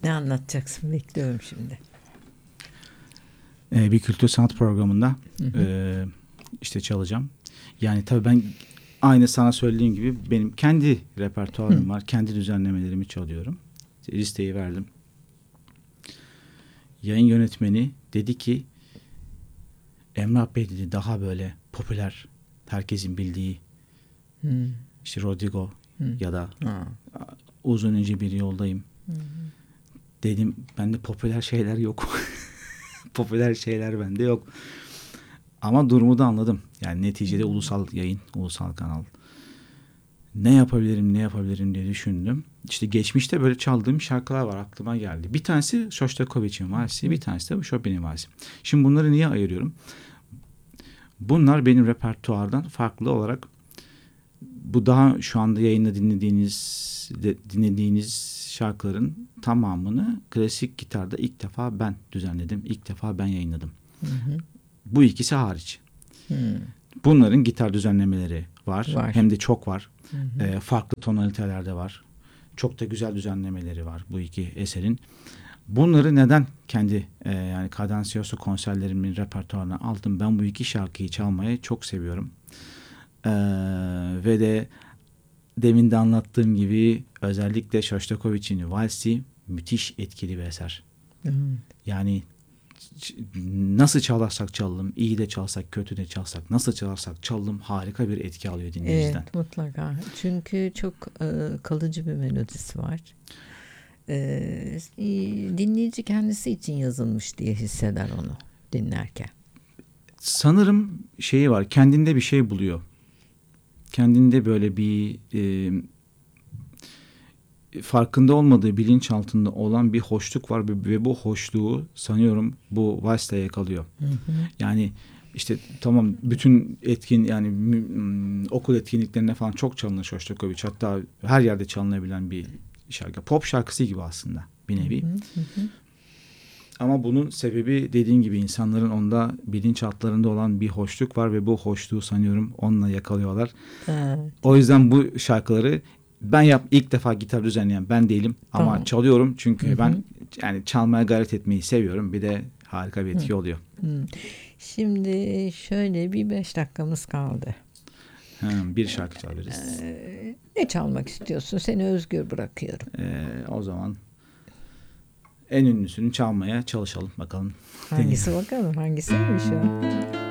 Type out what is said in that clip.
Ne anlatacaksın? Bekliyorum şimdi. Bir kültür sanat programında işte çalacağım. Yani tabii ben aynı sana söylediğim gibi benim kendi repertuarım var. Kendi düzenlemelerimi çalıyorum. Listeyi verdim. Yayın yönetmeni dedi ki Emrah Bey dedi daha böyle popüler, herkesin bildiği işte Rodrigo ya da uzun önce bir yoldayım. Dedim bende popüler şeyler yok. Popüler şeyler bende yok. Ama durumu da anladım. Yani neticede ulusal yayın, ulusal kanal. Ne yapabilirim diye düşündüm. İşte geçmişte böyle çaldığım şarkılar var, aklıma geldi. Bir tanesi Shostakovich'in valsi, bir tanesi de Chopin'in valsi. Şimdi bunları niye ayırıyorum? Bunlar benim repertuardan farklı olarak bu daha şu anda yayında dinlediğiniz şarkıların tamamını klasik gitarda ilk defa ben düzenledim. İlk defa ben yayınladım. Bu ikisi hariç. Bunların gitar düzenlemeleri var. Hem de çok var. Farklı tonalitelerde var. Çok da güzel düzenlemeleri var bu iki eserin. Bunları neden kendi yani Cadencioso konserlerimin repertuarına aldım? Ben bu iki şarkıyı çalmayı çok seviyorum. Ve de demin de anlattığım gibi özellikle Shostakovich'in valsi müthiş etkili bir eser. Yani nasıl çalarsak çalalım, iyi de çalsak, kötü de çalsak, nasıl çalarsak çalalım harika bir etki alıyor dinleyiciden. Evet, mutlaka. Çünkü çok kalıcı bir melodisi var. Dinleyici kendisi için yazılmış diye hisseder onu dinlerken. Sanırım şeyi var, kendinde bir şey buluyor. Kendinde böyle bir farkında olmadığı bilinçaltında olan bir hoşluk var ve bu hoşluğu sanıyorum bu valsle yakalıyor. Yani işte tamam bütün okul etkinliklerine falan çok çalınır Shostakovich. Hatta her yerde çalınabilen bir şarkı. Pop şarkısı gibi aslında bir nevi. Ama bunun sebebi dediğin gibi insanların onda bilinçaltlarında olan bir hoşluk var ve bu hoşluğu sanıyorum onunla yakalıyorlar. Evet. O yüzden bu şarkıları ilk defa gitar düzenleyen ben değilim ama çalıyorum çünkü ben yani çalmaya gayret etmeyi seviyorum. Bir de harika bir etki oluyor. Şimdi şöyle bir 5 dakikamız kaldı. Bir şarkı çalabiliriz. Ne çalmak istiyorsun? Seni özgür bırakıyorum. O zaman en ünlüsünü çalmaya çalışalım bakalım. Hangisi bakalım? Hangisiymiş o?